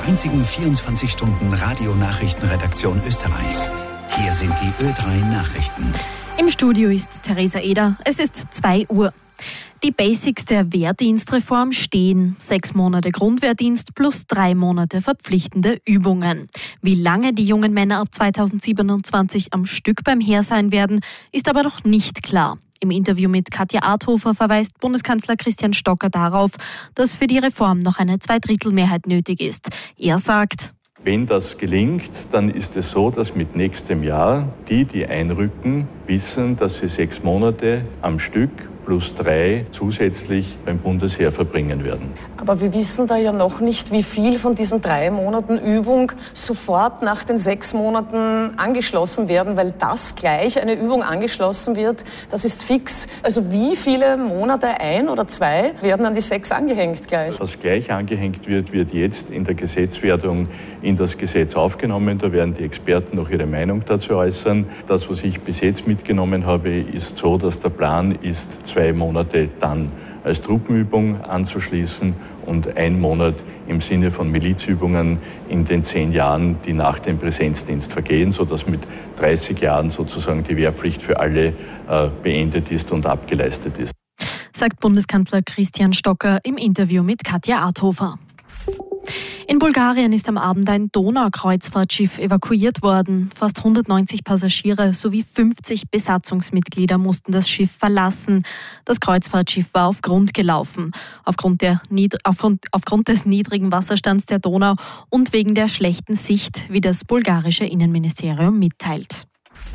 einzigen 24-Stunden-Radio-Nachrichtenredaktion Österreichs. Hier sind die Ö3 Nachrichten. Im Studio ist Theresa Eder. Es ist 2 Uhr. Die Basics der Wehrdienstreform stehen. 6 Monate Grundwehrdienst plus 3 Monate verpflichtende Übungen. Wie lange die jungen Männer ab 2027 am Stück beim Heer sein werden, ist aber noch nicht klar. Im Interview mit Katja Arthofer verweist Bundeskanzler Christian Stocker darauf, dass für die Reform noch eine Zweidrittelmehrheit nötig ist. Er sagt: Wenn das gelingt, dann ist es so, dass mit nächstem Jahr die einrücken, wissen, dass sie 6 Monate am Stück plus 3 zusätzlich beim Bundesheer verbringen werden. Aber wir wissen da ja noch nicht, wie viel von diesen 3 Monaten Übung sofort nach den 6 Monaten angeschlossen werden, weil das gleich eine Übung angeschlossen wird, das ist fix. Also wie viele Monate, 1 oder 2, werden an die 6 angehängt gleich? Was gleich angehängt wird, wird jetzt in der Gesetzwerdung in das Gesetz aufgenommen. Da werden die Experten noch ihre Meinung dazu äußern. Das, was ich bis jetzt mitgenommen habe, ist so, dass der Plan ist, 2 Monate dann als Truppenübung anzuschließen und 1 Monat im Sinne von Milizübungen in den 10 Jahren, die nach dem Präsenzdienst vergehen, sodass mit 30 Jahren sozusagen die Wehrpflicht für alle beendet ist und abgeleistet ist. Sagt Bundeskanzler Christian Stocker im Interview mit Katja Arthofer. In Bulgarien ist am Abend ein Donaukreuzfahrtschiff evakuiert worden. Fast 190 Passagiere sowie 50 Besatzungsmitglieder mussten das Schiff verlassen. Das Kreuzfahrtschiff war auf Grund gelaufen. Aufgrund des niedrigen Wasserstands der Donau und wegen der schlechten Sicht, wie das bulgarische Innenministerium mitteilt.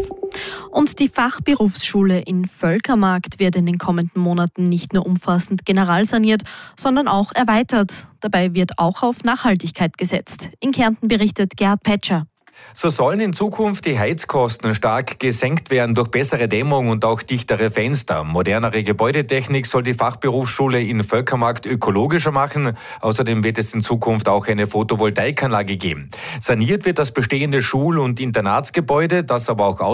Und die Fachberufsschule in Völkermarkt wird in den kommenden Monaten nicht nur umfassend generalsaniert, sondern auch erweitert. Dabei wird auch auf Nachhaltigkeit gesetzt. In Kärnten berichtet Gerhard Petscher. So sollen in Zukunft die Heizkosten stark gesenkt werden durch bessere Dämmung und auch dichtere Fenster. Modernere Gebäudetechnik soll die Fachberufsschule in Völkermarkt ökologischer machen. Außerdem wird es in Zukunft auch eine Photovoltaikanlage geben. Saniert wird das bestehende Schul- und Internatsgebäude, das aber auch